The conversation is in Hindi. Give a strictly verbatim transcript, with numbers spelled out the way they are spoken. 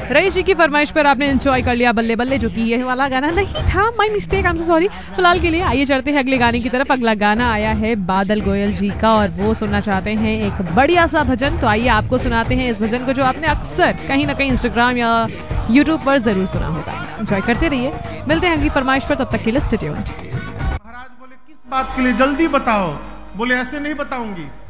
रईस जी की फरमाइश पर आपने एंजॉय कर लिया बल्ले बल्ले, जो कि ये वाला गाना नहीं था, my mistake, I am so sorry. फिलहाल के लिए आइए चढ़ते हैं अगले गाने की तरफ। अगला गाना आया है बादल गोयल जी का और वो सुनना चाहते हैं एक बढ़िया सा भजन। तो आइए आपको सुनाते हैं इस भजन को, जो आपने अक्सर कहीं ना कहीं इंस्टाग्राम या यूट्यूब पर जरूर सुना होगा। एंजॉय करते रहिए, मिलते हैं अगली फरमाइश पर, तब तक के लिए स्टे ट्यून्ड। महाराज बोले किस बात के लिए, जल्दी बताओ। बोले ऐसे नहीं बताऊंगी।